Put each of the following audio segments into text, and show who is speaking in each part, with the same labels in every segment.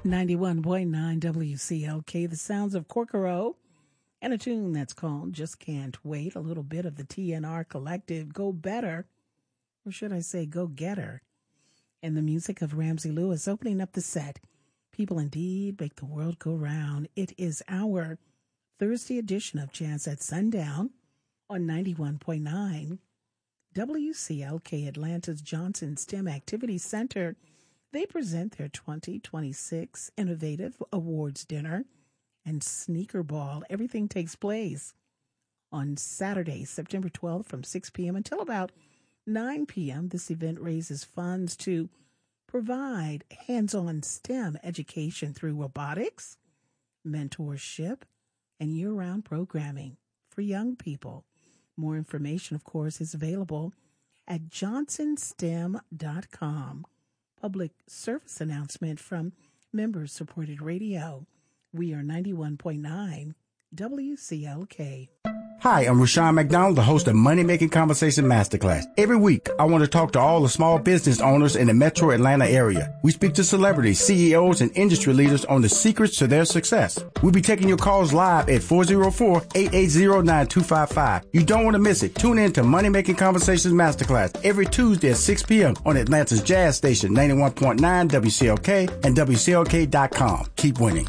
Speaker 1: 91.9 WCLK, the sounds of Corcoro, and a tune that's called Just Can't Wait, a little bit of the TNR Collective, Go Better, or should I say Go Getter, and the music of Ramsey Lewis opening up the set. People indeed make the world go round. It is our Thursday edition of Jazz at Sundown on 91.9 WCLK, Atlanta's Johnson STEM Activity Center. They present their 2026 Innovative Awards Dinner and Sneaker Ball. Everything takes place on Saturday, September 12th from 6 p.m. until about 9 p.m. This event raises funds to provide hands-on STEM education through robotics, mentorship, and year-round programming for young people. More information, of course, is available at johnsonstem.com. Public service announcement from member-supported radio. We are 91.9 WCLK.
Speaker 2: Hi, I'm Rushion McDonald, the host of Money Making Conversation Masterclass. Every week, I want to talk to all the small business owners in the metro Atlanta area. We speak to celebrities, CEOs, and industry leaders on the secrets to their success. We'll be taking your calls live at 404-880-9255. You don't want to miss it. Tune in to Money Making Conversations Masterclass every Tuesday at 6 p.m. on Atlanta's Jazz Station, 91.9 WCLK and WCLK.com. Keep winning.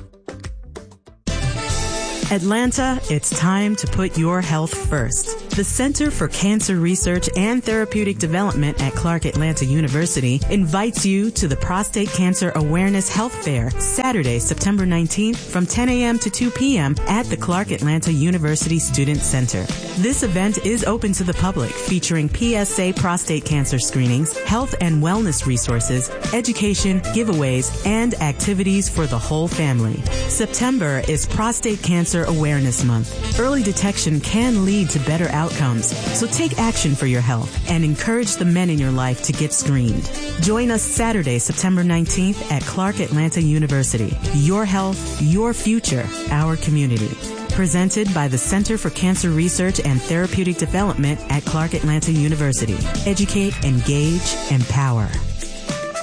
Speaker 3: Atlanta, it's time to put your health first. The Center for Cancer Research and Therapeutic Development at Clark Atlanta University invites you to the Prostate Cancer Awareness Health Fair, Saturday, September 19th from 10 a.m. to 2 p.m. at the Clark Atlanta University Student Center. This event is open to the public, featuring PSA prostate cancer screenings, health and wellness resources, education, giveaways, and activities for the whole family. September is Prostate Cancer Awareness Month. Early detection can lead to better outcomes, so take action for your health and encourage the men in your life to get screened. Join us Saturday, September 19th at Clark Atlanta University. Your health, your future, our community. Presented by the Center for Cancer Research and Therapeutic Development at Clark Atlanta University. Educate, engage, empower.